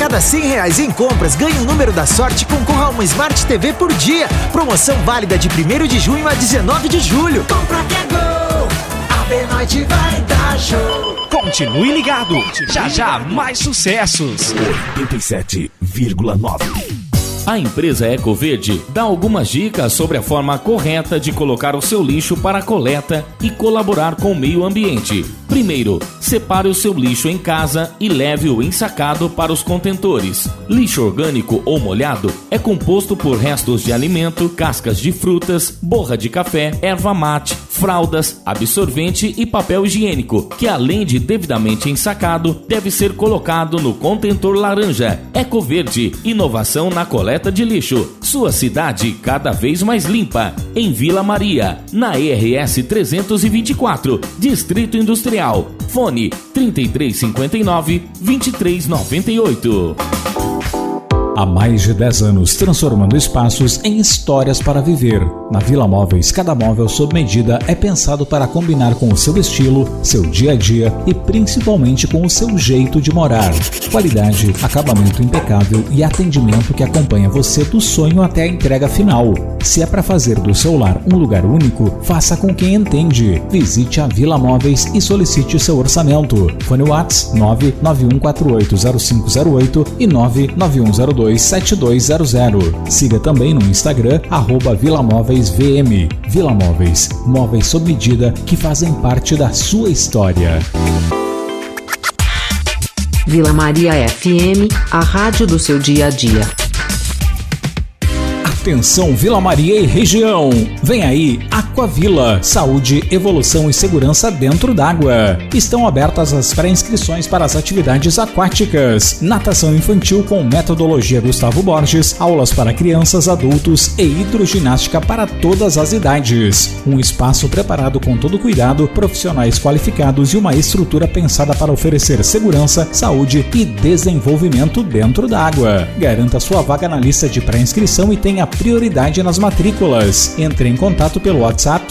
cada R$100 em compras, ganhe um número da sorte e concorra a uma Smart TV por dia. Promoção válida de 1º de junho a 19 de julho. Compra que é gol, a B-Noite vai dar show. Continue ligado, já mais sucessos. 87,9. A empresa Ecoverde dá algumas dicas sobre a forma correta de colocar o seu lixo para a coleta e colaborar com o meio ambiente. Primeiro, separe o seu lixo em casa e leve-o ensacado para os contentores. Lixo orgânico ou molhado é composto por restos de alimento, cascas de frutas, borra de café, erva mate, fraldas, absorvente e papel higiênico, que além de devidamente ensacado, deve ser colocado no contentor laranja. Ecoverde, inovação na coleta de lixo. Sua cidade cada vez mais limpa. Em Vila Maria, na RS 324, Distrito Industrial. Fone 3359-2398. Há mais de 10 anos, transformando espaços em histórias para viver. Na Vila Móveis, cada móvel sob medida é pensado para combinar com o seu estilo, seu dia a dia e principalmente com o seu jeito de morar. Qualidade, acabamento impecável e atendimento que acompanha você do sonho até a entrega final. Se é para fazer do seu lar um lugar único, faça com quem entende. Visite a Vila Móveis e solicite seu orçamento. Fone WhatsApp 991480508 e 99102 7200. Siga também no Instagram @VilaMóveisVM. Vila Móveis, móveis sob medida que fazem parte da sua história. Vila Maria FM, a rádio do seu dia a dia. Atenção Vila Maria e região, vem aí Aquavila, saúde, evolução e segurança dentro d'água. Estão abertas as pré-inscrições para as atividades aquáticas, natação infantil com metodologia Gustavo Borges, aulas para crianças, adultos e hidroginástica para todas as idades. Um espaço preparado com todo cuidado, profissionais qualificados e uma estrutura pensada para oferecer segurança, saúde e desenvolvimento dentro d'água. Garanta sua vaga na lista de pré-inscrição e tenha prioridade nas matrículas. Entre em contato pelo WhatsApp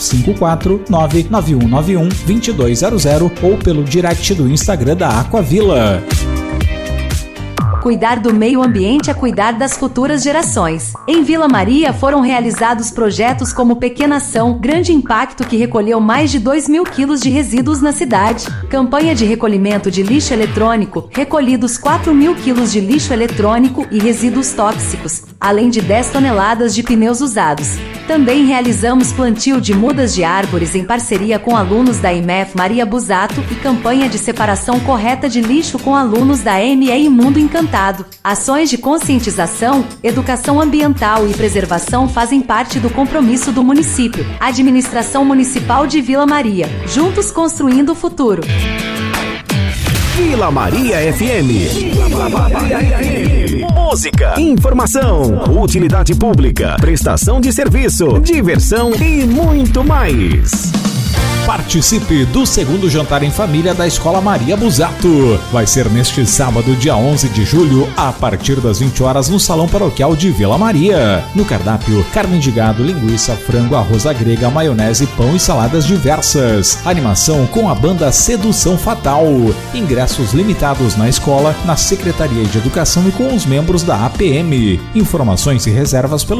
54991912200 ou pelo direct do Instagram da Aquavila. Cuidar do meio ambiente é cuidar das futuras gerações. Em Vila Maria foram realizados projetos como Pequena Ação, Grande Impacto, que recolheu mais de 2.000 quilos de resíduos na cidade. Campanha de recolhimento de lixo eletrônico, recolhidos 4.000 quilos de lixo eletrônico e resíduos tóxicos, além de 10 toneladas de pneus usados. Também realizamos plantio de mudas de árvores em parceria com alunos da IMEF Maria Busato e campanha de separação correta de lixo com alunos da ME Mundo Encantado. Ações de conscientização, educação ambiental e preservação fazem parte do compromisso do município. Administração Municipal de Vila Maria. Juntos construindo o futuro. Vila Maria FM. Vila Maria FM. Música, informação, utilidade pública, prestação de serviço, diversão e muito mais. Participe do segundo jantar em família da Escola Maria Busato. Vai ser neste sábado, dia 11 de julho, a partir das 20 horas no Salão Paroquial de Vila Maria. No cardápio, carne de gado, linguiça, frango, arroz à grega, maionese, pão e saladas diversas. Animação com a banda Sedução Fatal. Ingressos limitados na escola, na Secretaria de Educação e com os membros da APM. Informações e reservas pelo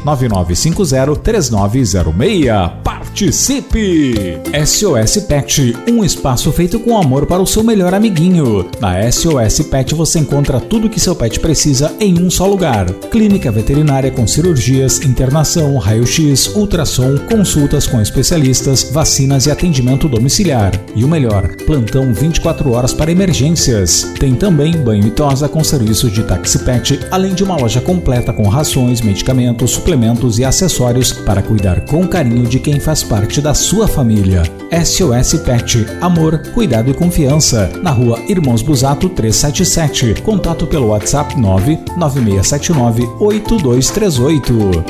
999503906. Participe! SOS Pet, um espaço feito com amor para o seu melhor amiguinho. Na SOS Pet você encontra tudo que seu pet precisa em um só lugar. Clínica veterinária com cirurgias, internação, raio-x, ultrassom, consultas com especialistas, vacinas e atendimento domiciliar. E o melhor, plantão 24 horas para emergências. Tem também banho e tosa com serviço de táxi pet, além de uma loja completa com rações, medicamentos, suplementos e acessórios para cuidar com carinho de quem faz parte da sua família. SOS Pet, amor, cuidado e confiança. Na rua Irmãos Busato 377. Contato pelo WhatsApp 996798238.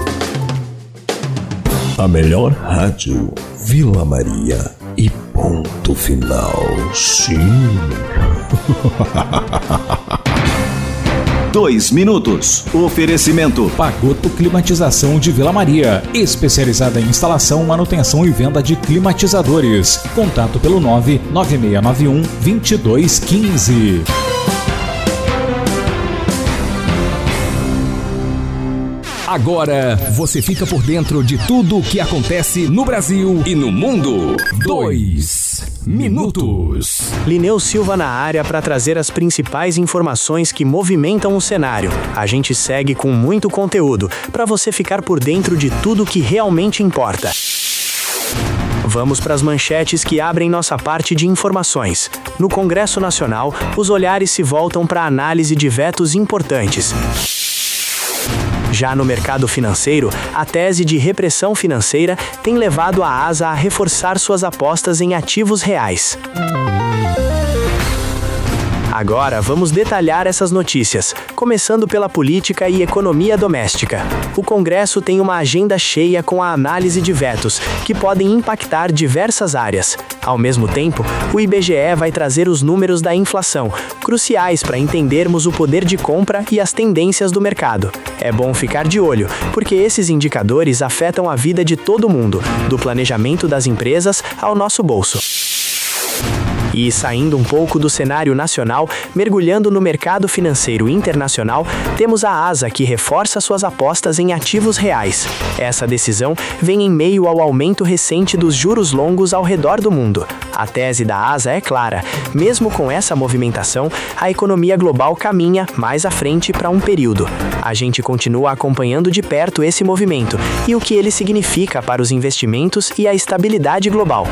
A melhor rádio, Vila Maria. E ponto final. Sim. 2 minutos. Oferecimento Pagoto Climatização de Vila Maria, especializada em instalação, manutenção e venda de climatizadores. Contato pelo 99691-2215. Agora você fica por dentro de tudo o que acontece no Brasil e no mundo. 2 minutos. Lineu Silva na área para trazer as principais informações que movimentam o cenário. A gente segue com muito conteúdo para você ficar por dentro de tudo que realmente importa. Vamos para as manchetes que abrem nossa parte de informações. No Congresso Nacional, os olhares se voltam para a análise de vetos importantes. Já no mercado financeiro, a tese de repressão financeira tem levado a ASA a reforçar suas apostas em ativos reais. Agora vamos detalhar essas notícias, começando pela política e economia doméstica. O Congresso tem uma agenda cheia com a análise de vetos, que podem impactar diversas áreas. Ao mesmo tempo, o IBGE vai trazer os números da inflação, cruciais para entendermos o poder de compra e as tendências do mercado. É bom ficar de olho, porque esses indicadores afetam a vida de todo mundo, do planejamento das empresas ao nosso bolso. E saindo um pouco do cenário nacional, mergulhando no mercado financeiro internacional, temos a ASA que reforça suas apostas em ativos reais. Essa decisão vem em meio ao aumento recente dos juros longos ao redor do mundo. A tese da ASA é clara: mesmo com essa movimentação, a economia global caminha mais à frente para um período. A gente continua acompanhando de perto esse movimento e o que ele significa para os investimentos e a estabilidade global.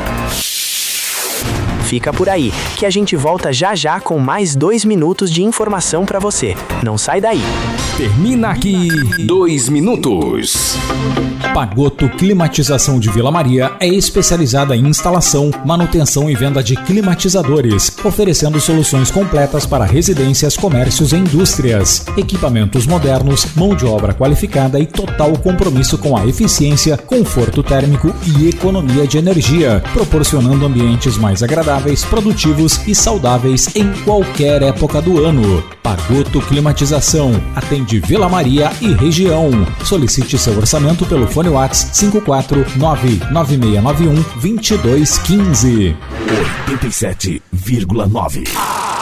Fica por aí, que a gente volta já já com mais 2 minutos de informação para você. Não sai daí. Termina aqui 2 minutos. Pagotto Climatização de Vila Maria é especializada em instalação, manutenção e venda de climatizadores, oferecendo soluções completas para residências, comércios e indústrias. Equipamentos modernos, mão de obra qualificada e total compromisso com a eficiência, conforto térmico e economia de energia, proporcionando ambientes mais agradáveis, produtivos e saudáveis em qualquer época do ano. Pagotto Climatização atende Vila Maria e região. Solicite seu orçamento pelo fone WhatsApp 54996912215. 87,9.